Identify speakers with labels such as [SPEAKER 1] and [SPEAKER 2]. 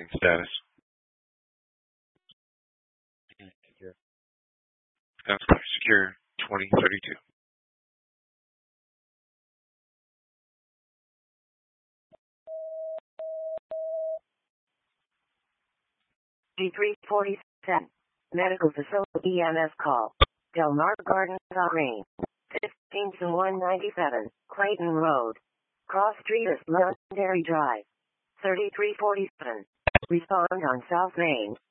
[SPEAKER 1] status.
[SPEAKER 2] Secure.
[SPEAKER 1] That's clear. Secure 2032.
[SPEAKER 3] G347. Medical facility EMS call. Del Mar Gardens, Green. 15 to 197, Clayton Road. Cross Street is Londonderry Drive. 3347. Respond on South Main.